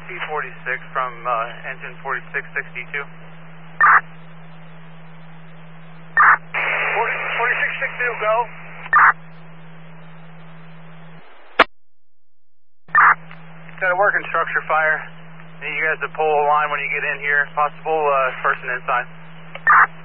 T46 from engine 4662. 4662, go. Got a working structure fire. Need you guys to pull a line when you get in here. Possible person inside.